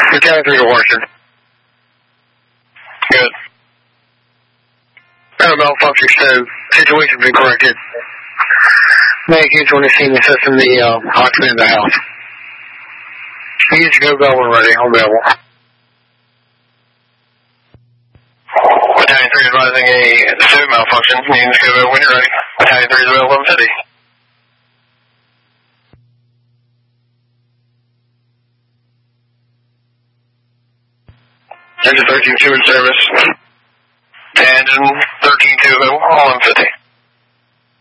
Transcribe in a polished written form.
Battalion 3 to Washington. Good. Malfunction show. Situation been corrected. Medications when they see the system, the oxygen in the house. Use your go bell when ready. On Belleville. Battalion 3 advising a suit malfunction. Needs to go bell when you're ready. Battalion 3 is available in the city. Engine 13-2 in service. Engine 13-2 available, all in 50.